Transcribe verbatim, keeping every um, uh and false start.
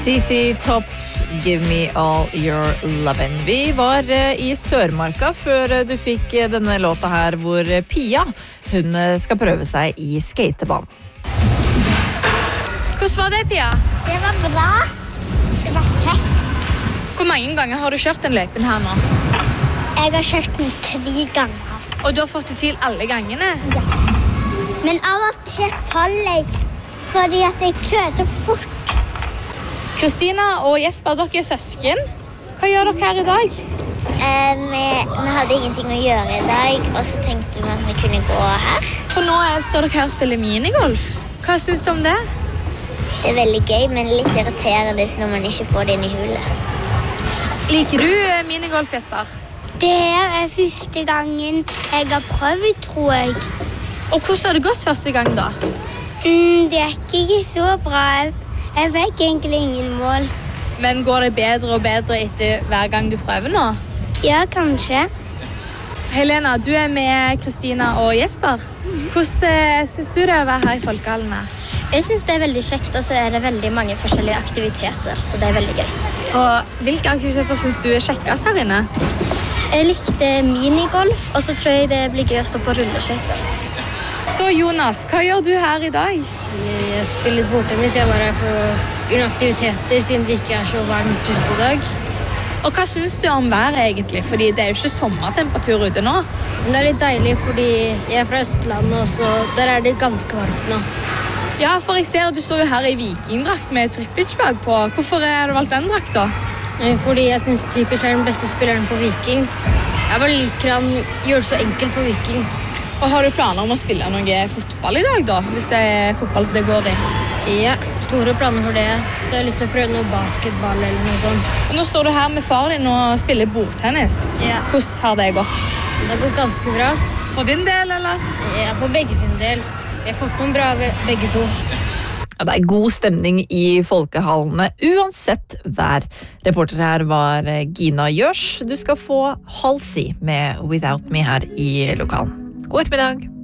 C C Top, Give Me All Your Lovin'. Vi var i Sørmarka før du fikk denne låta her, hvor Pia, hun skal prøve seg i skatebanen. Hvordan var det, Pia? Det var bra. Det var kjekt. Hvor mange ganger har du kjørt den løypen her nå? Jeg har kjørt den tre ganger. Og du har fått det til alle gangene? Ja. Men av og til faller jeg, fordi at jeg kjører så fort. Kristina og Jesper, dere er søsken. Hva gjør dere her i dag? Eh, vi, vi hadde ingenting å gjøre i dag, og så tenkte vi at vi kunne gå her. For nå er, står dere her og spiller minigolf. Hva synes du om det? Det er veldig gøy, men litt irriterende når man ikke får det inn i hulet. Liker du minigolf, Jesper? Det her er første gangen jeg har prøvd, tror jeg. Og hvordan har det gått første gang da? Mm, det er ikke så bra. Jeg fikk egentlig ingen mål. Men går det bedre og bedre etter hver gang du prøver nå? Ja, kanskje. Helena, du er med Kristina og Jesper. Hvordan synes du det er å være her i Folkehallen? Jeg synes det er veldig kjekt, og så er det veldig mange forskjellige aktiviteter, så det er veldig gøy. Og hvilke aktiviteter synes du er kjekkest her inne? Jeg likte minigolf, og så tror jeg det blir gøy å stå på rulleskøyter. Så Jonas, hva gjør du her i dag? Jeg spiller litt bordtennis. Jeg var her for å gjøre aktiviteter, siden det ikke er så varmt ute i dag. Og hva synes du om været egentlig? Fordi det er jo ikke sommertemperatur ute nå. Men det er litt deilig, fordi jeg er fra Østlandet, og så der er det ganske varmt nå. Ja, for jeg ser at du står jo her i vikingdrakt med Trippic bak på. Hvorfor har du valgt den drakt da? Fordi jeg synes Trippic er den beste spilleren på Viking. Jeg bare liker han gjør det så enkelt på Viking. Og har du planer om å spille noe fotball i dag da, hvis det er fotball som det går i? Ja, store planer for det. Jeg har lyst til å prøve noe basketball eller noe sånt. Og nå står du her med far din og spiller bordtennis. Ja. Hvordan har det gått? Det har gått ganske bra. For din del, eller? Ja, for begge sin del. Vi har fått noen bra begge to. Ja, det er god stemning i folkehallene, uansett vær. Reporter her var Gina Gjørs. Du skal få Halsey med Without Me her i lokalen. God ettermiddag!